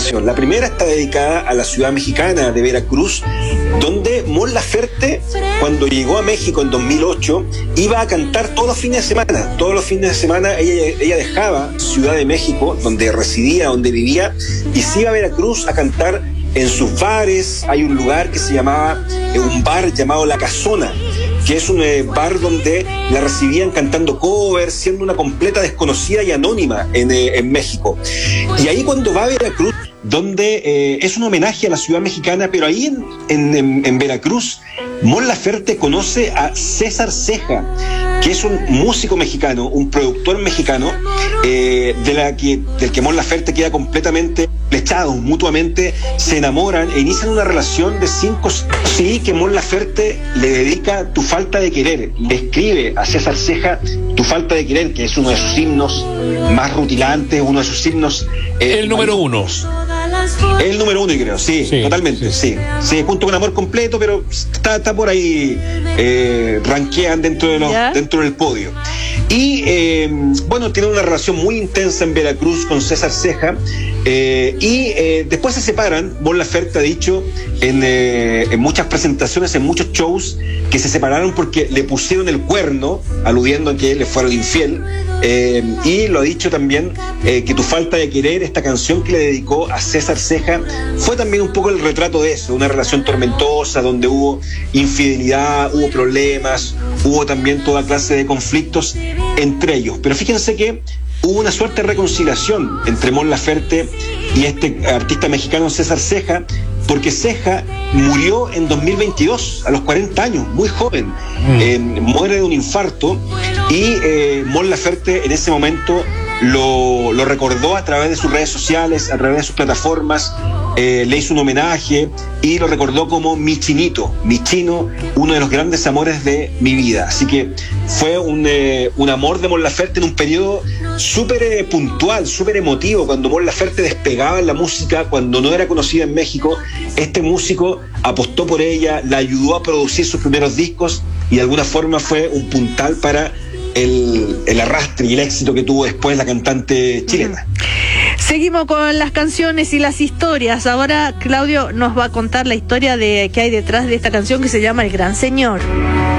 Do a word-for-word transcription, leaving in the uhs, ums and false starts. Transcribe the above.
canción. La primera está dedicada a la ciudad mexicana de Veracruz, donde Mon Laferte, cuando llegó a México en dos mil ocho, iba a cantar todos los fines de semana. Todos los fines de semana ella, ella dejaba Ciudad de México, donde residía, donde vivía, y se iba a Veracruz a cantar en sus bares. Hay un lugar que se llamaba, eh, un bar llamado La Casona, que es un eh, bar donde la recibían cantando covers, siendo una completa desconocida y anónima en, eh, en México. Y ahí cuando va a Veracruz, donde eh, es un homenaje a la ciudad mexicana, pero ahí en, en, en, en Veracruz, Mon Laferte conoce a César Ceja, que es un músico mexicano, un productor mexicano, eh, de la que, del que Mon Laferte queda completamente flechados, mutuamente se enamoran e inician una relación de cinco sí que Mon Laferte le dedica Tu falta de querer, le escribe a César Ceja Tu falta de querer, que es uno de sus himnos más rutilantes, uno de sus himnos eh, el número uno. El número uno, creo, sí, sí totalmente, sí. sí. Sí, junto con Amor Completo, pero está, está por ahí, eh, rankean dentro, de los, dentro del podio. Y, eh, bueno, tiene una relación muy intensa en Veracruz con César Ceja, eh, y eh, después se separan. Mon Laferte ha dicho en, eh, en muchas presentaciones, en muchos shows, que se separaron porque le pusieron el cuerno, aludiendo a que le fueron infiel. Eh, y lo ha dicho también, eh, que Tu falta de querer, esta canción que le dedicó a César Ceja, fue también un poco el retrato de eso, una relación tormentosa donde hubo infidelidad, hubo problemas, hubo también toda clase de conflictos entre ellos. Pero fíjense que hubo una suerte de reconciliación entre Mon Laferte y este artista mexicano César Ceja, porque Ceja murió en dos mil veintidós, a los cuarenta años, muy joven. Mm. Eh, muere de un infarto y eh, Mon Laferte en ese momento lo, lo recordó a través de sus redes sociales, a través de sus plataformas, eh, le hizo un homenaje y lo recordó como mi chinito, mi chino, uno de los grandes amores de mi vida. Así que fue un, eh, un amor de Mon Laferte en un periodo súper eh, puntual, súper emotivo, cuando Mon Laferte despegaba en la música, cuando no era conocida en México. Este músico apostó por ella, la ayudó a producir sus primeros discos y de alguna forma fue un puntal para el, el arrastre y el éxito que tuvo después la cantante chilena. Seguimos con las canciones y las historias. Ahora Claudio nos va a contar la historia de que hay detrás de esta canción que se llama El Gran Señor.